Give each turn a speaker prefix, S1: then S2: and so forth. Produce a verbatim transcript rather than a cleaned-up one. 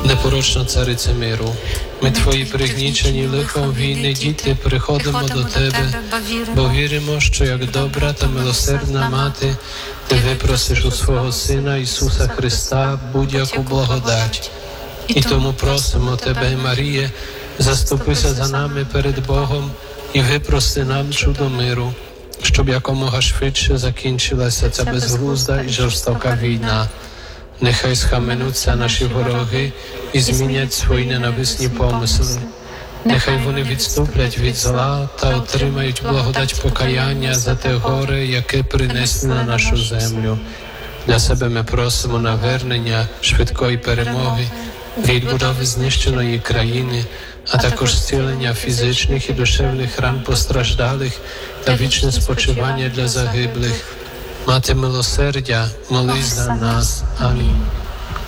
S1: Непорочна царице миру, ми Твої пригнічені лихом війни, діти, приходимо до Тебе, бо віримо, що як добра та милосердна мати, Ти випросиш у свого Сина Ісуса Христа будь-яку благодать. І тому просимо Тебе, Маріє, заступися за нами перед Богом і випроси нам чудо миру, щоб якомога швидше закінчилася ця безглузда і жорстока війна. Нехай схаменуться наші вороги і змінять свої ненависні помисли. Нехай вони відступлять від зла та отримають благодать покаяння за те горе, яке принесли на нашу землю. Для себе ми просимо навернення швидкої перемоги, відбудови знищеної країни, а також зцілення фізичних і душевних ран постраждалих та вічне спочивання для загиблих. Мати милосердя, молись за нас. Амінь.